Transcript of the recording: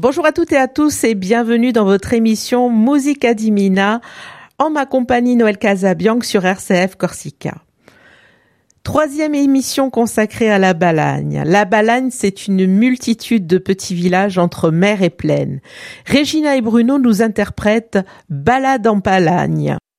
Bonjour à toutes et à tous et bienvenue dans votre émission Musica di Mina en ma compagnie Noël Casabianc sur RCF Corsica. Troisième émission consacrée à la Balagne. La Balagne, c'est une multitude de petits villages entre mer et plaine. Regina et Bruno nous interprètent Balade en Balagne.